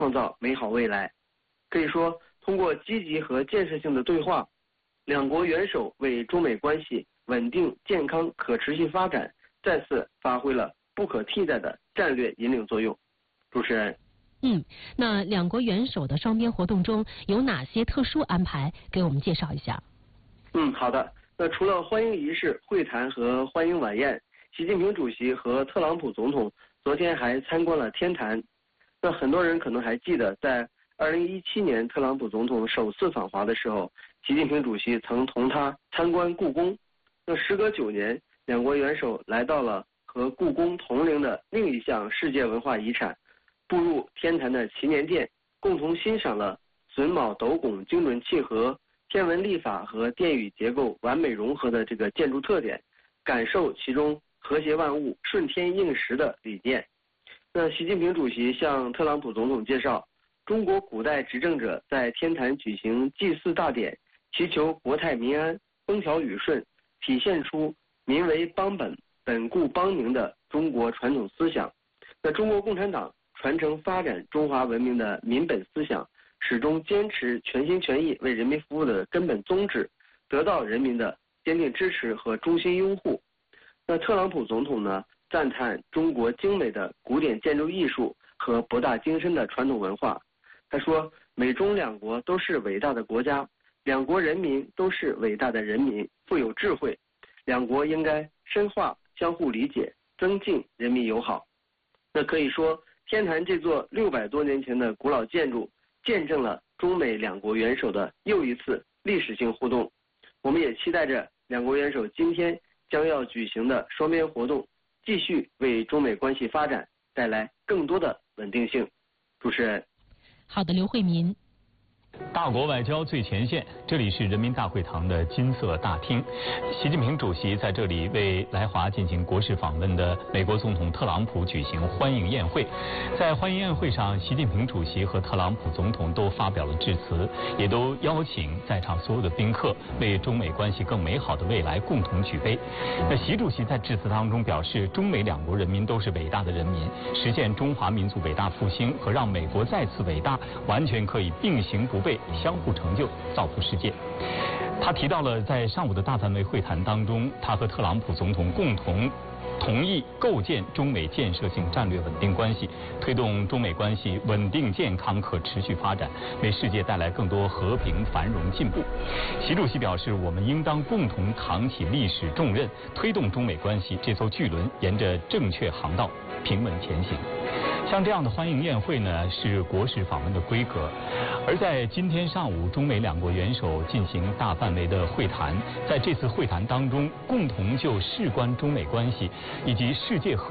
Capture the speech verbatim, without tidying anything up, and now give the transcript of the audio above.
创造美好未来。可以说，通过积极和建设性的对话，两国元首为中美关系稳定、健康、可持续发展再次发挥了不可替代的战略引领作用。主持人。 嗯，那两国元首的双边活动中有哪些特殊安排？给我们介绍一下。 嗯，好的。那除了欢迎仪式、会谈和欢迎晚宴，习近平主席和特朗普总统昨天还参观了天坛。那很多人可能还记得，在二零一七年特朗普总统首次访华的时候，习近平主席曾同他参观故宫。那时隔九年，两国元首来到了和故宫同龄的另一项世界文化遗产，步入天坛的祈年殿，共同欣赏了榫卯斗拱精准契合、天文历法和殿宇结构完美融合的这个建筑特点，感受其中和谐万物、顺天应时的理念。那习近平主席向特朗普总统介绍，中国古代执政者在天坛举行祭祀大典，祈求国泰民安、风调雨顺，体现出民为邦本、本固邦宁的中国传统思想。那中国共产党传承发展中华文明的民本思想，始终坚持全心全意为人民服务的根本宗旨，得到人民的坚定支持和衷心拥护。那特朗普总统呢，赞叹中国精美的古典建筑艺术和博大精深的传统文化。他说，美中两国都是伟大的国家，两国人民都是伟大的人民，富有智慧，两国应该深化相互理解，增进人民友好。那可以说，天坛这座六百多年前的古老建筑，见证了中美两国元首的又一次历史性互动。我们也期待着两国元首今天将要举行的双边活动，继续为中美关系发展带来更多的稳定性。主持人。 好的，刘慧民。 大国外交最前线，这里是人民大会堂的金色大厅。习近平主席在这里为来华进行国事访问的美国总统特朗普举行欢迎宴会。在欢迎宴会上，习近平主席和特朗普总统都发表了致辞，也都邀请在场所有的宾客为中美关系更美好的未来共同举杯。那习主席在致辞当中表示，中美两国人民都是伟大的人民，实现中华民族伟大复兴和让美国再次伟大，完全可以并行不悖，相互成就，造福世界。他提到了在上午的大范围会谈当中，他和特朗普总统共同同意构建中美建设性战略稳定关系，推动中美关系稳定、健康、可持续发展，为世界带来更多和平、繁荣、进步。习主席表示，我们应当共同扛起历史重任，推动中美关系这艘巨轮沿着正确航道平稳前行。像这样的欢迎宴会呢，是国事访问的规格。而在今天上午，中美两国元首进行大范围的会谈，在这次会谈当中，共同就事关中美关系以及世界和